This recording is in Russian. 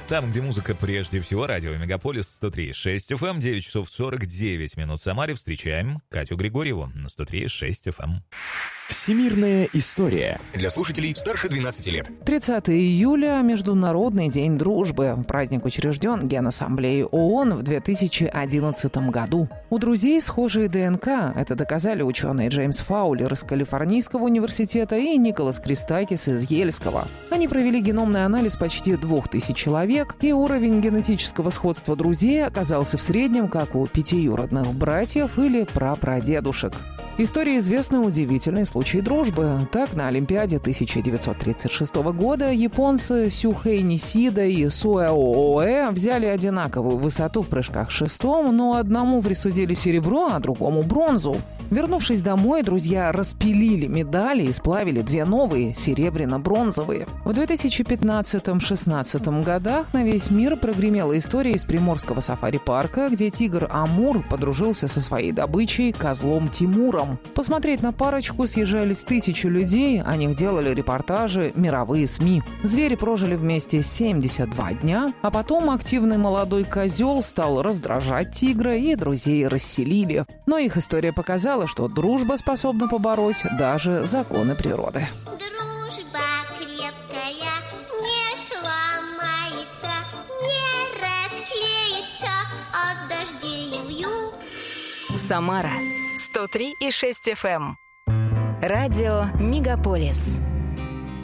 Там, где музыка прежде всего, радио Мегаполис 103.6 FM, 9 часов 49 минут в Самаре. Встречаем Катю Григорьеву на 103.6 FM. Всемирная история. Для слушателей старше 12 лет. 30 июля – Международный день дружбы. Праздник учрежден Генассамблеей ООН в 2011 году. У друзей схожие ДНК. Это доказали ученые Джеймс Фаулер из Калифорнийского университета и Николас Кристакис из Ельского. Они провели геномный анализ почти 2000 человек, и уровень генетического сходства друзей оказался в среднем как у пятиюродных братьев или прапрадедушек. История известна удивительный случай дружбы. Так, на Олимпиаде 1936 года японцы Сюхэй Нисида и Суэо Оэ взяли одинаковую высоту в прыжках шестом, но одному присудили серебро, а другому бронзу. Вернувшись домой, друзья распилили медали и сплавили две новые, серебряно-бронзовые. В 2015-16 годах на весь мир прогремела история из приморского сафари-парка, где тигр Амур подружился со своей добычей козлом Тимуром. Посмотреть на парочку съезжались тысячи людей, о них делали репортажи мировые СМИ. Звери прожили вместе 72 дня, а потом активный молодой козел стал раздражать тигра, и друзей расселили. Но их история показала, что дружба способна побороть даже законы природы. Дружба крепкая не сломается, не расклеится от дождей и вьюг. Самара 103,6 FM. Радио Мегаполис.